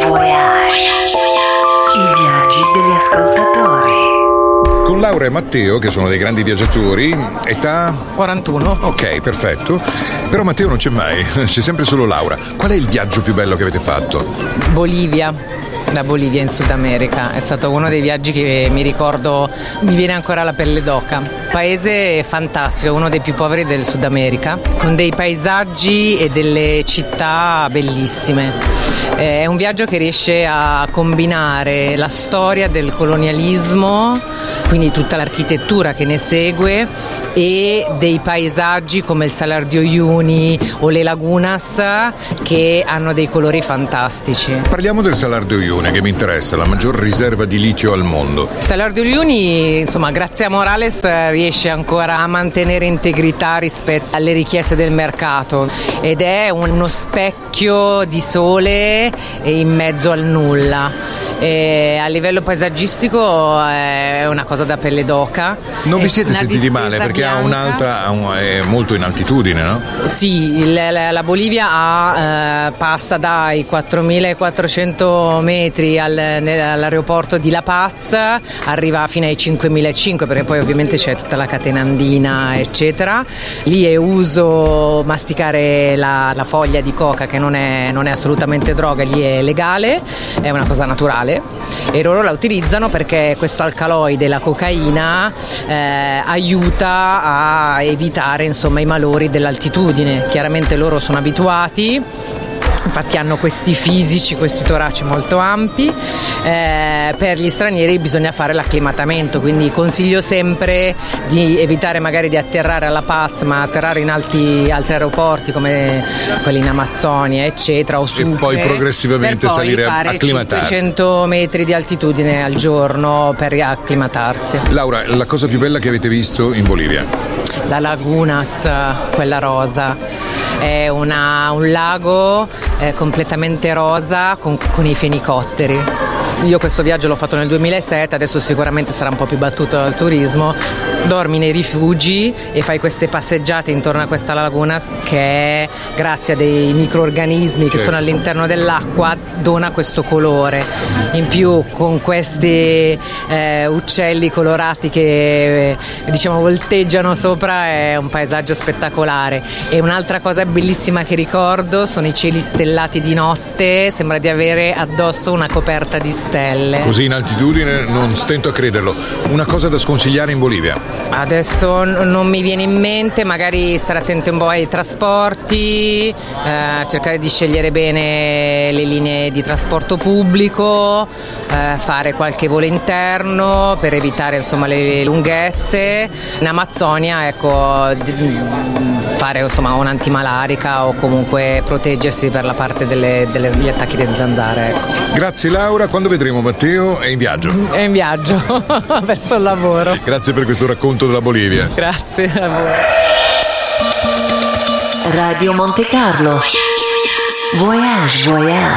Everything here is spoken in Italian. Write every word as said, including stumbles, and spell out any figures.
Voyage. I viaggi degli ascoltatori. Con Laura e Matteo, che sono dei grandi viaggiatori, età? quarantuno. Ok, perfetto. Però Matteo non c'è mai, c'è sempre solo Laura. Qual è il viaggio più bello che avete fatto? Bolivia. Da Bolivia in Sud America, è stato uno dei viaggi che mi ricordo, mi viene ancora la pelle d'oca. Paese fantastico, uno dei più poveri del Sud America, con dei paesaggi e delle città bellissime. È un viaggio che riesce a combinare la storia del colonialismo, quindi tutta l'architettura che ne segue, e dei paesaggi come il Salar de Uyuni o le lagunas che hanno dei colori fantastici. Parliamo del Salar de Uyuni, che mi interessa, la maggior riserva di litio al mondo. Il Salar de Uyuni, insomma, grazie a Morales riesce ancora a mantenere integrità rispetto alle richieste del mercato ed è uno specchio di sole in mezzo al nulla. E a livello paesaggistico è una cosa da pelle d'oca. Non vi siete sentiti male perché bianca. ha un'altra, ha un, è molto in altitudine, no? Sì, la, la Bolivia ha, eh, passa dai quattromilaquattrocento metri al, all'aeroporto di La Paz, arriva fino ai cinquemilacinquecento perché poi ovviamente c'è tutta la catena andina eccetera. Lì è uso masticare la, la foglia di coca, che non è, non è assolutamente droga, lì è legale, è una cosa naturale. E loro la utilizzano perché questo alcaloide, la cocaina, eh, aiuta a evitare insomma i malori dell'altitudine. Chiaramente loro sono abituati, infatti hanno questi fisici, questi toraci molto ampi. Eh, per gli stranieri bisogna fare l'acclimatamento, quindi consiglio sempre di evitare magari di atterrare alla Paz, ma atterrare in alti, altri aeroporti come quelli in Amazzonia eccetera o Sucre, e poi progressivamente per poi salire a fare acclimatarsi. cinquecento metri di altitudine al giorno per acclimatarsi. Laura, la cosa più bella che avete visto in Bolivia? La Lagunas, quella rosa, è una, un lago eh, completamente rosa con, con i fenicotteri. Io questo viaggio l'ho fatto nel duemilasette, adesso sicuramente sarà un po' più battuto dal turismo. Dormi nei rifugi e fai queste passeggiate intorno a questa laguna che grazie a dei microrganismi che certo. sono all'interno dell'acqua dona questo colore. In più con questi eh, uccelli colorati che eh, diciamo volteggiano sopra, è un paesaggio spettacolare. E un'altra cosa bellissima che ricordo sono i cieli stellati di notte, sembra di avere addosso una coperta di stelle. Così in altitudine non stento a crederlo. Una cosa da sconsigliare in Bolivia? Adesso n- non mi viene in mente, magari stare attenti un po' ai trasporti, eh, cercare di scegliere bene le linee di trasporto pubblico, eh, fare qualche volo interno per evitare insomma le lunghezze. In Amazzonia ecco d- fare insomma un'antimalarica o comunque proteggersi per la parte delle, delle, degli attacchi delle zanzare. Ecco. Grazie Laura, quando vedremo Matteo? È in viaggio. È in viaggio verso il lavoro. Grazie per questo racconto della Bolivia. Grazie a voi. Radio Monte Carlo. Voyage, voyage.